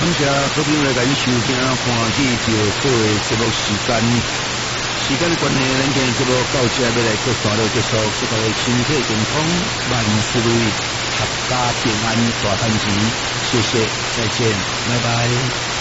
谢好朋友来甲你收听欢喜就好的节目时间。时间的关系，咱今日节目到这要来做段落结束，祝各位身体健康，万事如意，阖家平安，大赚钱。谢谢，再见，拜拜。